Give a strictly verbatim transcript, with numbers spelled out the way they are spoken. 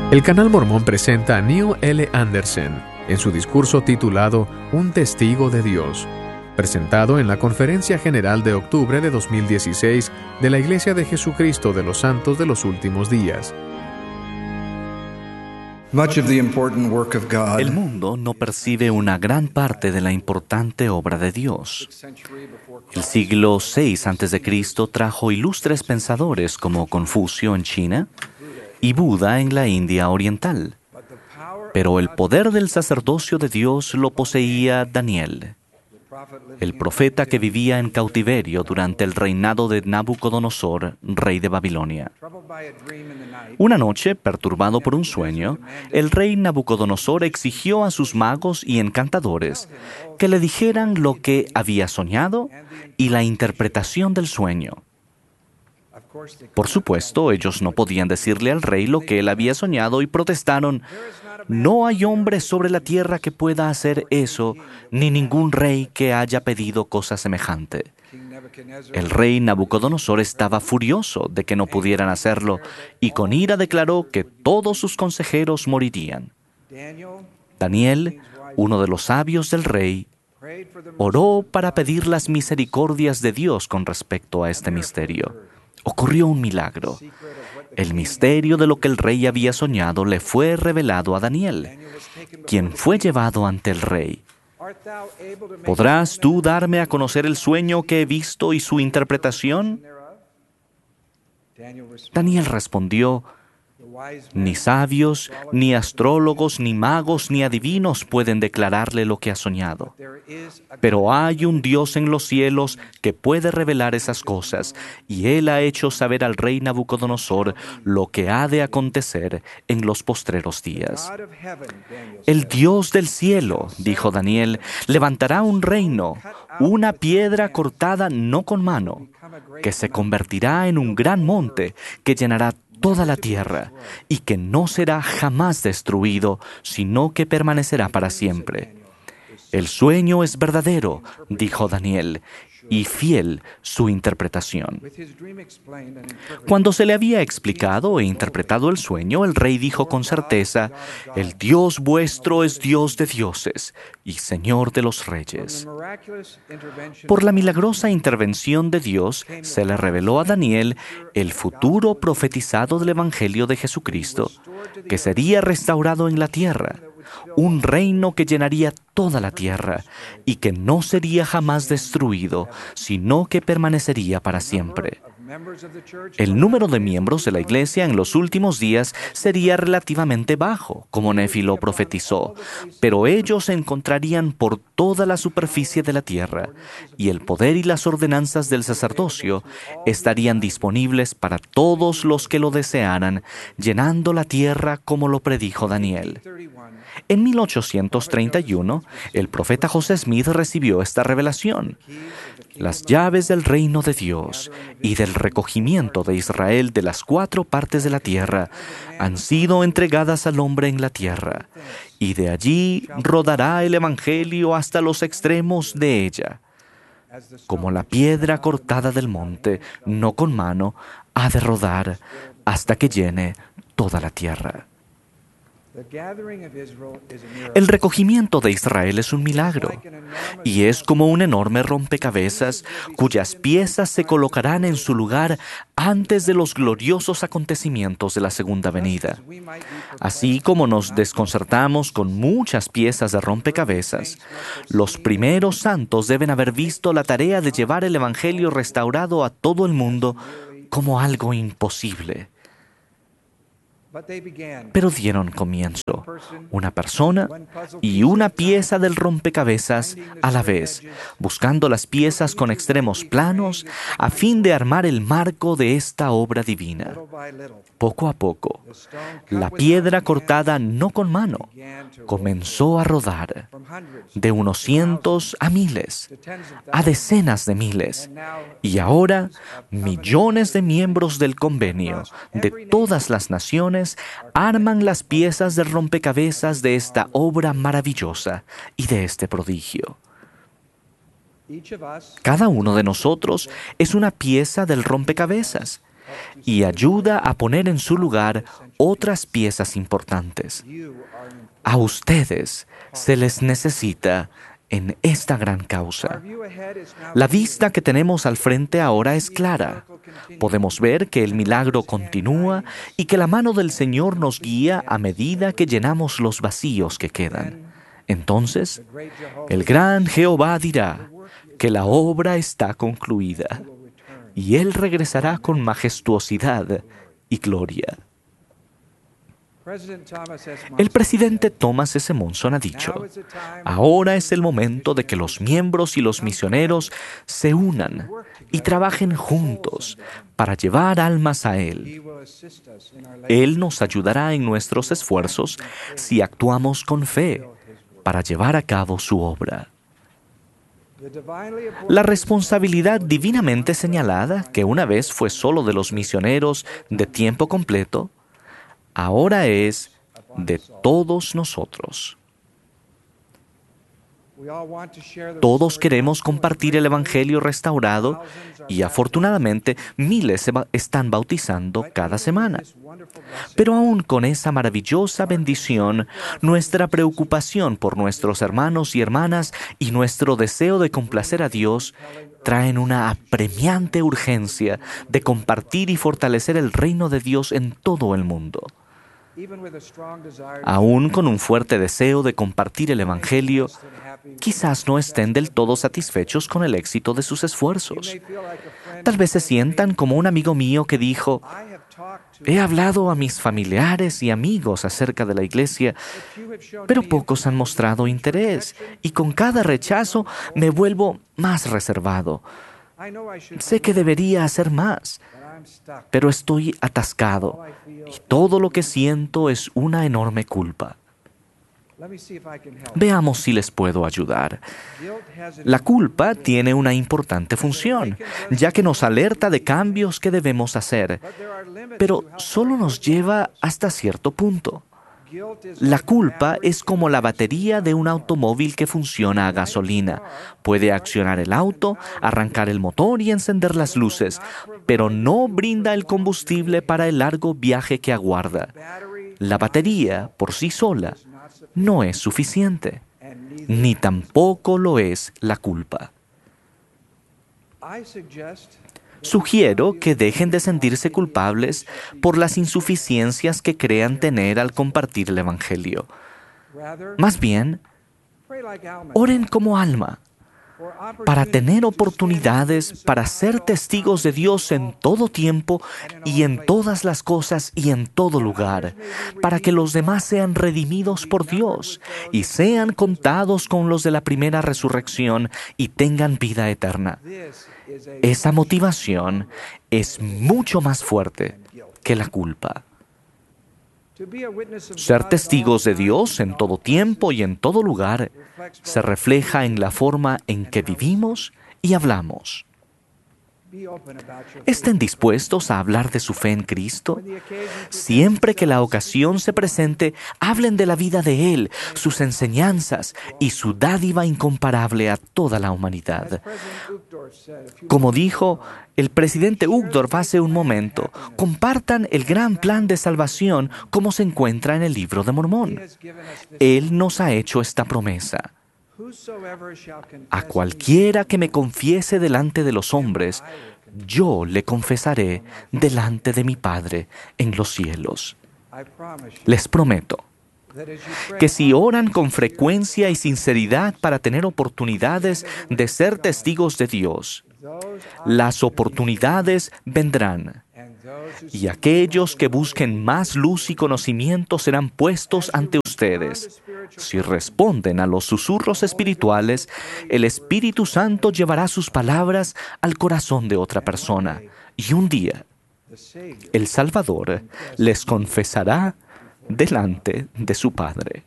El Canal Mormón presenta a Neil L. Anderson en su discurso titulado Un Testigo de Dios, presentado en la Conferencia General de octubre de dos mil dieciséis de la Iglesia de Jesucristo de los Santos de los Últimos Días. El mundo no percibe una gran parte de la importante obra de Dios. El siglo seis antes de Cristo trajo ilustres pensadores como Confucio en China y Buda en la India oriental. Pero el poder del sacerdocio de Dios lo poseía Daniel, el profeta que vivía en cautiverio durante el reinado de Nabucodonosor, rey de Babilonia. Una noche, perturbado por un sueño, el rey Nabucodonosor exigió a sus magos y encantadores que le dijeran lo que había soñado y la interpretación del sueño. Por supuesto, ellos no podían decirle al rey lo que él había soñado y protestaron: «No hay hombre sobre la tierra que pueda hacer eso, ni ningún rey que haya pedido cosa semejante». El rey Nabucodonosor estaba furioso de que no pudieran hacerlo y con ira declaró que todos sus consejeros morirían. Daniel, uno de los sabios del rey, oró para pedir las misericordias de Dios con respecto a este misterio. Ocurrió un milagro. El misterio de lo que el rey había soñado le fue revelado a Daniel, quien fue llevado ante el rey. ¿Podrás tú darme a conocer el sueño que he visto y su interpretación? Daniel respondió: «Ni sabios, ni astrólogos, ni magos, ni adivinos pueden declararle lo que ha soñado. Pero hay un Dios en los cielos que puede revelar esas cosas, y Él ha hecho saber al rey Nabucodonosor lo que ha de acontecer en los postreros días». «El Dios del cielo», dijo Daniel, «levantará un reino, una piedra cortada no con mano, que se convertirá en un gran monte que llenará toda la tierra, y que no será jamás destruido, sino que permanecerá para siempre. El sueño es verdadero», dijo Daniel, «y fiel su interpretación». Cuando se le había explicado e interpretado el sueño, el rey dijo con certeza: «El Dios vuestro es Dios de dioses y Señor de los reyes». Por la milagrosa intervención de Dios, se le reveló a Daniel el futuro profetizado del Evangelio de Jesucristo, que sería restaurado en la tierra, un reino que llenaría toda la tierra y que no sería jamás destruido, sino que permanecería para siempre. El número de miembros de la Iglesia en los últimos días sería relativamente bajo, como Nefi lo profetizó, pero ellos se encontrarían por toda la superficie de la tierra, y el poder y las ordenanzas del sacerdocio estarían disponibles para todos los que lo desearan, llenando la tierra como lo predijo Daniel. En mil ochocientos treinta y uno, el profeta José Smith recibió esta revelación: «Las llaves del reino de Dios y del recogimiento de Israel de las cuatro partes de la tierra han sido entregadas al hombre en la tierra, y de allí rodará el evangelio hasta los extremos de ella. Como la piedra cortada del monte, no con mano, ha de rodar hasta que llene toda la tierra». El recogimiento de Israel es un milagro, y es como un enorme rompecabezas cuyas piezas se colocarán en su lugar antes de los gloriosos acontecimientos de la segunda venida. Así como nos desconcertamos con muchas piezas de rompecabezas, los primeros santos deben haber visto la tarea de llevar el Evangelio restaurado a todo el mundo como algo imposible. Pero dieron comienzo, una persona y una pieza del rompecabezas a la vez, buscando las piezas con extremos planos a fin de armar el marco de esta obra divina. Poco a poco, la piedra cortada no con mano comenzó a rodar, de unos cientos a miles, a decenas de miles, y ahora millones de miembros del convenio de todas las naciones arman las piezas del rompecabezas de esta obra maravillosa y de este prodigio. Cada uno de nosotros es una pieza del rompecabezas, y ayuda a poner en su lugar otras piezas importantes. A ustedes se les necesita en esta gran causa. La vista que tenemos al frente ahora es clara. Podemos ver que el milagro continúa y que la mano del Señor nos guía a medida que llenamos los vacíos que quedan. Entonces, el gran Jehová dirá que la obra está concluida y Él regresará con majestuosidad y gloria. El presidente Thomas S. Monson ha dicho, ahora es el momento de que los miembros y los misioneros se unan y trabajen juntos para llevar almas a Él. Él nos ayudará en nuestros esfuerzos si actuamos con fe para llevar a cabo su obra. La responsabilidad divinamente señalada, que una vez fue solo de los misioneros de tiempo completo, ahora es de todos nosotros. Todos queremos compartir el Evangelio restaurado y afortunadamente miles se están bautizando cada semana. Pero aún con esa maravillosa bendición, nuestra preocupación por nuestros hermanos y hermanas y nuestro deseo de complacer a Dios traen una apremiante urgencia de compartir y fortalecer el reino de Dios en todo el mundo. Aún con un fuerte deseo de compartir el Evangelio, quizás no estén del todo satisfechos con el éxito de sus esfuerzos. Tal vez se sientan como un amigo mío que dijo, he hablado a mis familiares y amigos acerca de la iglesia, pero pocos han mostrado interés y con cada rechazo me vuelvo más reservado. Sé que debería hacer más, pero estoy atascado y todo lo que siento es una enorme culpa. Veamos si les puedo ayudar. La culpa tiene una importante función, ya que nos alerta de cambios que debemos hacer, pero solo nos lleva hasta cierto punto. La culpa es como la batería de un automóvil que funciona a gasolina. Puede accionar el auto, arrancar el motor y encender las luces, pero no brinda el combustible para el largo viaje que aguarda. La batería, por sí sola, no es suficiente, ni tampoco lo es la culpa. Sugiero que dejen de sentirse culpables por las insuficiencias que crean tener al compartir el Evangelio. Más bien, oren como Alma, para tener oportunidades para ser testigos de Dios en todo tiempo y en todas las cosas y en todo lugar, para que los demás sean redimidos por Dios y sean contados con los de la primera resurrección y tengan vida eterna. Esa motivación es mucho más fuerte que la culpa. Ser testigos de Dios en todo tiempo y en todo lugar se refleja en la forma en que vivimos y hablamos. ¿Estén dispuestos a hablar de su fe en Cristo? Siempre que la ocasión se presente, hablen de la vida de Él, sus enseñanzas y su dádiva incomparable a toda la humanidad. Como dijo el presidente Uchtdorf hace un momento, compartan el gran plan de salvación como se encuentra en el Libro de Mormón. Él nos ha hecho esta promesa. A cualquiera que me confiese delante de los hombres, yo le confesaré delante de mi Padre en los cielos. Les prometo que si oran con frecuencia y sinceridad para tener oportunidades de ser testigos de Dios, las oportunidades vendrán. Y aquellos que busquen más luz y conocimiento serán puestos ante ustedes. Si responden a los susurros espirituales, el Espíritu Santo llevará sus palabras al corazón de otra persona. Y un día, el Salvador les confesará delante de su Padre.